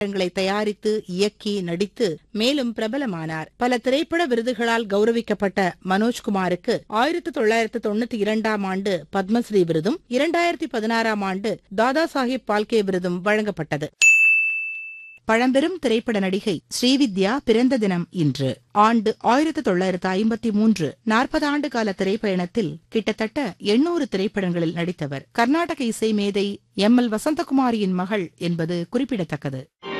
திரைப்படங்களை தயாரித்து இயக்கி நடித்து மேலும் பிரபலமானார். பல திரைப்பட விருதுகளால் கௌரவிக்கப்பட்ட மனோஜ்குமாருக்கு 1992ஆம் ஆண்டு பத்மஸ்ரீ விருதும் 2016ஆம் ஆண்டு தாதா சாஹிப் பால்கே விருதும் வழங்கப்பட்டது. பழம்பெரும் திரைப்பட நடிகை ஸ்ரீவித்யா பிறந்த தினம் இன்று. ஆண்டு 1953. 40 ஆண்டு கால திரைப்பயணத்தில் கிட்டத்தட்ட 800 திரைப்படங்களில் நடித்தவர். கர்நாடக இசை மேதை எம்.எல். வசந்தகுமாரியின் மகள் என்பது குறிப்பிடத்தக்கது.